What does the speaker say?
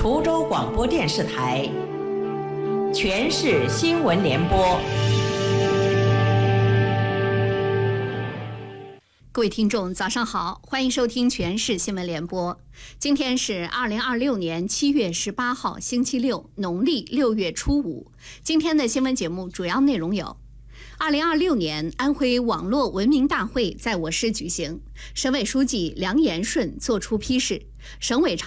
滁州广播电视台全市新闻联播。 各位听众早上好，欢迎收听全市新闻联播。今天是2026年7月18号星期六，农历6月初5。今天的新闻节目主要内容有：2026年安徽网络文明大会在我市举行，省委书记梁延顺作出批示，省委